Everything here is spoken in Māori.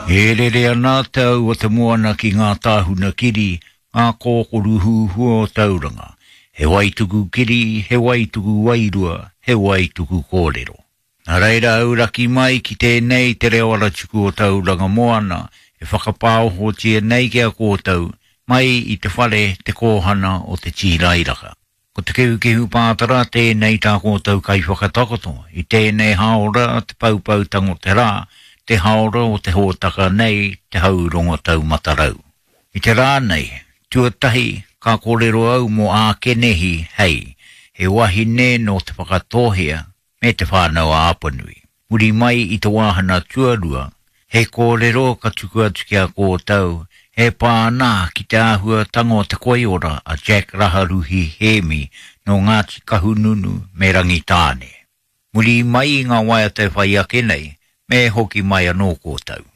E rere ana tau o te moana ki ngā tāhuna kiri, ngā kōkoru huhu o tauranga. He waituku kiri, he waituku wairua, he waituku kōrero. Nā reira auraki mai ki tēnei te reo aratuku o tauranga moana, e whakapāoho tia nei kia kōtau, mai i te whare te kōhana o te tīrairaka. Ko te kehu pātara tēnei tā kōtau kai whakatakoto, i tēnei haora te paupau tango te rā, te haora o te hōtaka nei te haurongo tau matarau. I te rā nei, tuatahi ka kōrero au mo ā kenehi hei, he wahi nē no te whakatohea me te whānau a apanui. Muri mai i te wāhana tuarua, he kōrero ka tuku atu kia kōtau, he pānā ki te āhua tango te koiora a Jack Raharuhi Hemi no Ngāti Kahununu me Rangitāne. Muri mai i ngā waia te whai ake nei, me hoki mai anō kōtau.